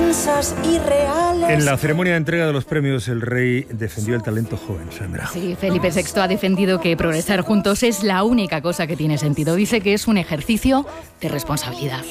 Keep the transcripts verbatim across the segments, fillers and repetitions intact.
intensas y reales. En la ceremonia de entrega de los premios, el rey defendió el talento joven, Sandra. Sí, Felipe sexto ha defendido que progresar juntos es la única cosa que tiene sentido. Dice que es un ejercicio de responsabilidad.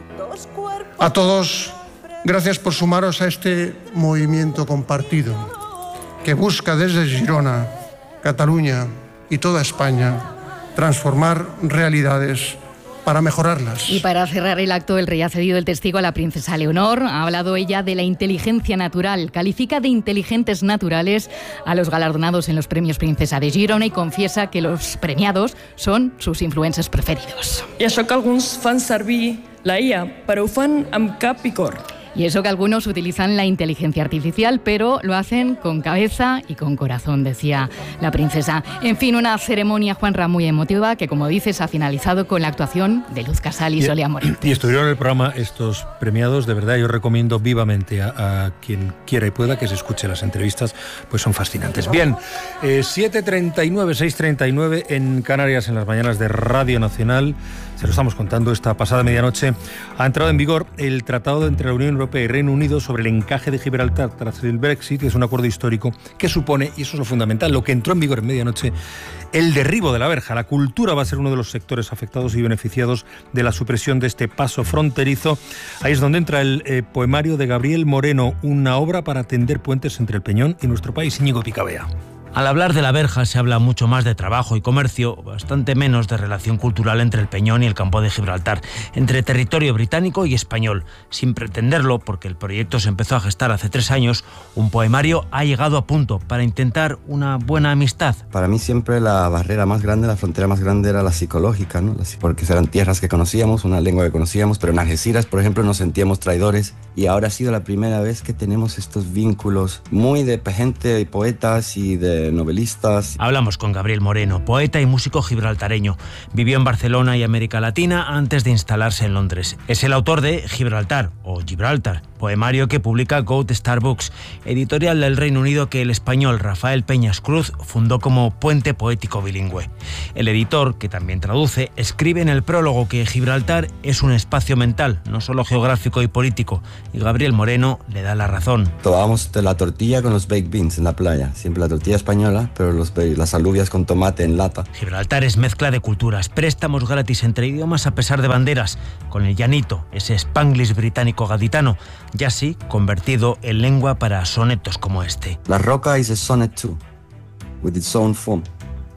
A todos, gracias por sumaros a este movimiento compartido que busca desde Girona, Cataluña y toda España transformar realidades para mejorarlas. Y para cerrar el acto, el rey ha cedido el testigo a la princesa Leonor. Ha hablado ella de la inteligencia natural. Califica de inteligentes naturales a los galardonados en los premios Princesa de Girona y confiesa que los premiados son sus influencers preferidos. I això que alguns fan servir la I A, però ho fan amb cap i cor. Y eso que algunos utilizan la inteligencia artificial, pero lo hacen con cabeza y con corazón, decía la princesa. En fin, una ceremonia, Juanra, muy emotiva, que como dices, ha finalizado con la actuación de Luz Casal y, y Solia Morente. Y estuvieron en el programa estos premiados, de verdad, yo recomiendo vivamente a, a quien quiera y pueda que se escuche las entrevistas, pues son fascinantes. Bien, eh, siete treinta y nueve, seis treinta y nueve en Canarias, en las mañanas de Radio Nacional. Se lo estamos contando, esta pasada medianoche ha entrado en vigor el tratado entre la Unión Europea y Reino Unido sobre el encaje de Gibraltar tras el Brexit, que es un acuerdo histórico que supone, y eso es lo fundamental, lo que entró en vigor en medianoche, el derribo de la verja. La cultura va a ser uno de los sectores afectados y beneficiados de la supresión de este paso fronterizo. Ahí es donde entra el eh, poemario de Gabriel Moreno, una obra para tender puentes entre el Peñón y nuestro país. Íñigo Picabea. Al hablar de la verja se habla mucho más de trabajo y comercio, bastante menos de relación cultural entre el Peñón y el campo de Gibraltar, entre territorio británico y español. Sin pretenderlo, porque el proyecto se empezó a gestar hace tres años, un poemario ha llegado a punto para intentar una buena amistad. Para mí siempre la barrera más grande, la frontera más grande era la psicológica, ¿no? Porque eran tierras que conocíamos, una lengua que conocíamos, pero en Algeciras, por ejemplo, nos sentíamos traidores y ahora ha sido la primera vez que tenemos estos vínculos muy de gente y poetas y de novelistas. Hablamos con Gabriel Moreno, poeta y músico gibraltareño. Vivió en Barcelona y América Latina antes de instalarse en Londres. Es el autor de Gibraltar o Gibraltar, poemario que publica Goat Star Books, editorial del Reino Unido que el español Rafael Peñas Cruz fundó como Puente Poético Bilingüe. El editor, que también traduce, escribe en el prólogo que Gibraltar es un espacio mental, no solo geográfico y político, y Gabriel Moreno le da la razón. Tomábamos la tortilla con los baked beans en la playa, siempre la tortilla española, pero los, las alubias con tomate en lata. Gibraltar es mezcla de culturas, préstamos gratis entre idiomas a pesar de banderas, con el llanito, ese spanglish británico gaditano, ya así convertido en lengua para sonetos como este. La roca is a sonnet too, with its own form,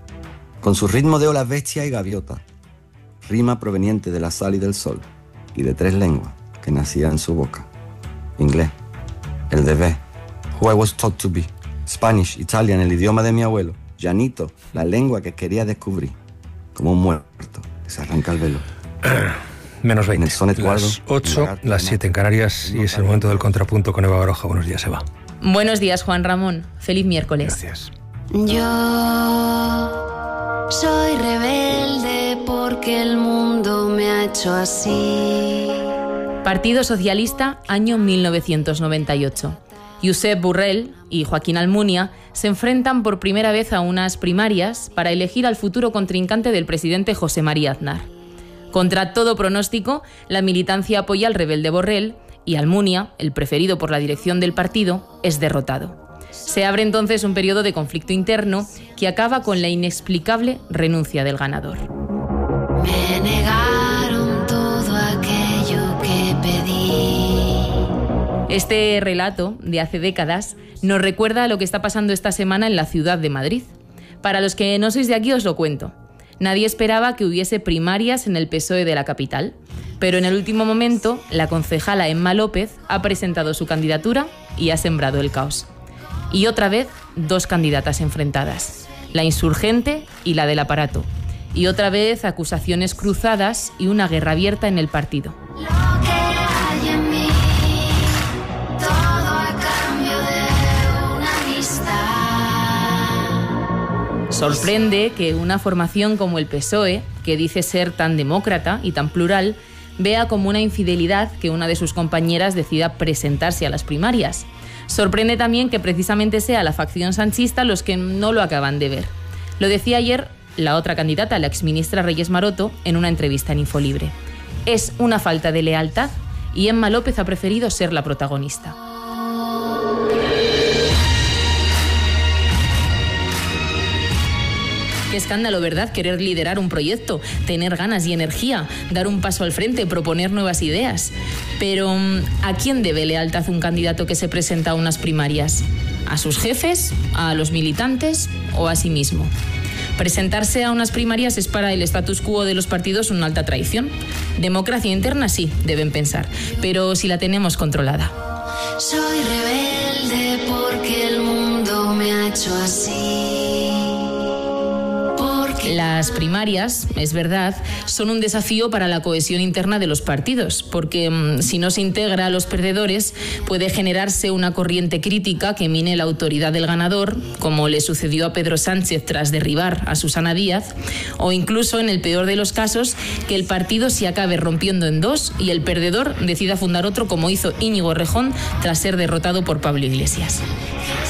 con su ritmo de ola bestia y gaviota, rima proveniente de la sal y del sol, y de tres lenguas que nacían en su boca. Inglés, el de B, who I was taught to be. Spanish, Italian, el idioma de mi abuelo. Llanito, la lengua que quería descubrir. Como un muerto que se arranca el velo. Menos veinte. Las ocho, las siete en Canarias y es el momento del contrapunto con Eva Baroja. Buenos días, Eva. Buenos días, Juan Ramón. Feliz miércoles. Gracias. Yo soy rebelde porque el mundo me ha hecho así. Partido Socialista, año mil novecientos noventa y ocho. Josep Borrell y Joaquín Almunia se enfrentan por primera vez a unas primarias para elegir al futuro contrincante del presidente José María Aznar. Contra todo pronóstico, la militancia apoya al rebelde Borrell y Almunia, el preferido por la dirección del partido, es derrotado. Se abre entonces un periodo de conflicto interno que acaba con la inexplicable renuncia del ganador. Me negaron todo aquello que pedí. Este relato, de hace décadas, nos recuerda a lo que está pasando esta semana en la ciudad de Madrid. Para los que no sois de aquí os lo cuento. Nadie esperaba que hubiese primarias en el P S O E de la capital, pero en el último momento la concejala Emma López ha presentado su candidatura y ha sembrado el caos. Y otra vez, dos candidatas enfrentadas, la insurgente y la del aparato. Y otra vez acusaciones cruzadas y una guerra abierta en el partido. Sorprende que una formación como el P S O E, que dice ser tan demócrata y tan plural, vea como una infidelidad que una de sus compañeras decida presentarse a las primarias. Sorprende también que precisamente sea la facción sanchista los que no lo acaban de ver. Lo decía ayer la otra candidata, la exministra Reyes Maroto, en una entrevista en Infolibre. Es una falta de lealtad y Emma López ha preferido ser la protagonista. Qué escándalo, ¿verdad? Querer liderar un proyecto, tener ganas y energía, dar un paso al frente, proponer nuevas ideas. Pero, ¿a quién debe lealtad un candidato que se presenta a unas primarias? ¿A sus jefes? ¿A los militantes? ¿O a sí mismo? Presentarse a unas primarias es para el status quo de los partidos una alta traición. Democracia interna sí, deben pensar, pero si la tenemos controlada. Soy rebelde porque el mundo me ha hecho así. Las primarias, es verdad, son un desafío para la cohesión interna de los partidos, porque mmm, si no se integra a los perdedores, puede generarse una corriente crítica que mine la autoridad del ganador, como le sucedió a Pedro Sánchez tras derribar a Susana Díaz, o incluso, en el peor de los casos, que el partido se acabe rompiendo en dos y el perdedor decida fundar otro, como hizo Íñigo Errejón tras ser derrotado por Pablo Iglesias.